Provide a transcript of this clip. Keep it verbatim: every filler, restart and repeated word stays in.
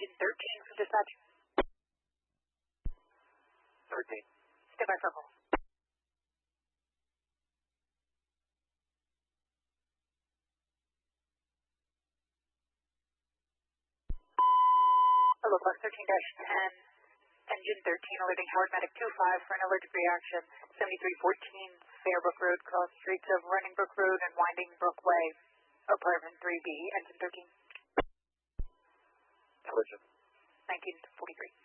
Engine thirteen from dispatch. thirteen. Stand by for call. Hello, Bus thirteen dash ten, Engine thirteen, alerting Howard Medic two five for an allergic reaction, seventy-three fourteen Fairbrook Road, cross streets of Running Brook Road and Winding Brook Way, apartment three B, Engine thirteen. Collision. nineteen forty-three.